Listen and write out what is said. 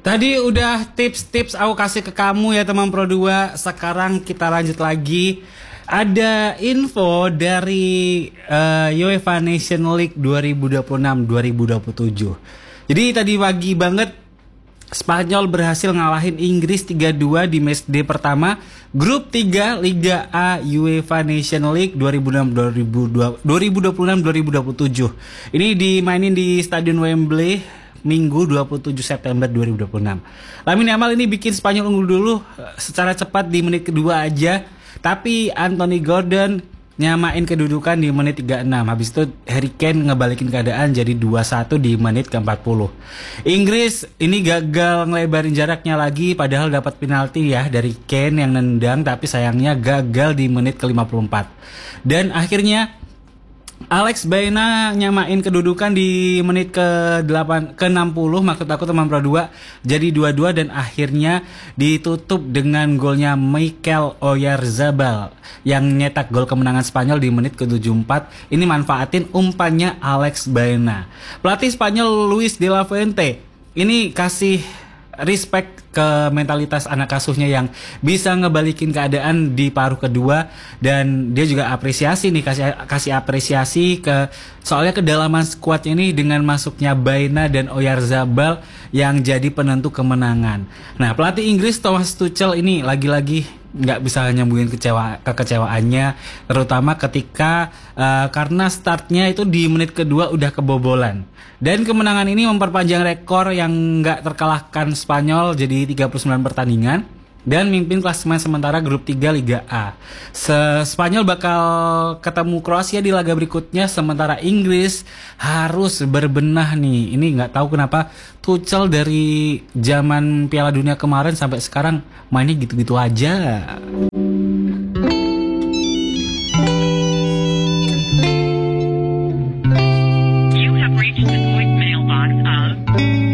Tadi udah tips-tips aku kasih ke kamu ya teman Pro 2. Sekarang kita lanjut lagi. Ada info dari UEFA Nation League 2026-2027. Jadi tadi pagi banget Spanyol berhasil ngalahin Inggris 3-2 di matchday pertama Grup 3 Liga A UEFA Nation League 2026-2027. Ini dimainin di Stadion Wembley Minggu 27 September 2026. Lamine Yamal ini bikin Spanyol unggul dulu secara cepat di menit kedua aja, tapi Anthony Gordon nyamain kedudukan di menit 36. Habis itu Harry Kane ngebalikin keadaan jadi 2-1 di menit ke-40. Inggris ini gagal ngelebarin jaraknya lagi, padahal dapat penalti ya dari Kane yang nendang, tapi sayangnya gagal di menit ke-54. Dan akhirnya Alex Baena nyamain kedudukan di menit ke-60, maksud aku teman Pro 2, jadi 2-2 dan akhirnya ditutup dengan golnya Mikel Oyarzabal yang nyetak gol kemenangan Spanyol di menit ke-74. Ini manfaatin umpannya Alex Baena. Pelatih Spanyol Luis de la Fuente ini kasih respect ke mentalitas anak asuhnya yang bisa ngebalikin keadaan di paruh kedua, dan dia juga apresiasi nih, kasih apresiasi ke soalnya kedalaman skuadnya ini dengan masuknya Baena dan Oyarzabal yang jadi penentu kemenangan. Nah, pelatih Inggris Thomas Tuchel ini lagi-lagi nggak bisa nyembuhin kekecewaannya, terutama ketika karena startnya itu di menit kedua udah kebobolan. Dan kemenangan ini memperpanjang rekor yang nggak terkalahkan Spanyol jadi 39 pertandingan dan mimpin klasemen sementara grup 3 Liga A. Spanyol bakal ketemu Kroasia di laga berikutnya, sementara Inggris harus berbenah nih. Ini nggak tahu kenapa Tuchel dari zaman Piala Dunia kemarin sampai sekarang mainnya gitu-gitu aja.